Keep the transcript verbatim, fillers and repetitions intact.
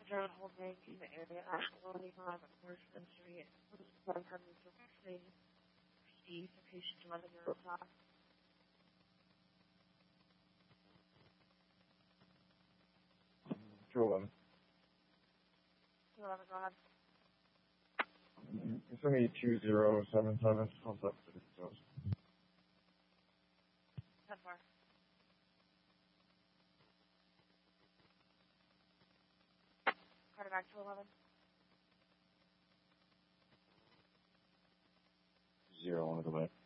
Drone holding in the area at one eighty-five Northern Street. one hundred sixty. Proceed to patient eleven zero o'clock. two eleven. two eleven, go ahead. It's only two zero seven seven. Hold up to the dose. ten four. Carter back to eleven. Zero on the way.